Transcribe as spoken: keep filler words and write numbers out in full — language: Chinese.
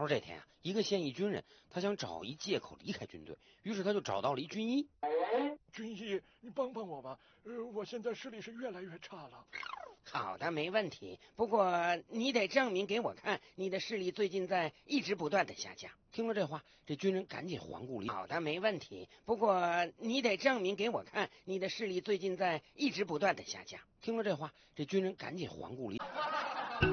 说这天啊，一个现役军人他想找一借口离开军队，于是他就找到了一军医。 军医，你帮帮我吧，呃，我现在视力是越来越差了。 好的，没问题。不过你得证明给我看，你的视力最近在一直不断的下降。听了这话，这军人赶紧环顾了。好的，没问题。不过你得证明给我看，你的视力最近在一直不断的下降。听了这话，这军人赶紧环顾了。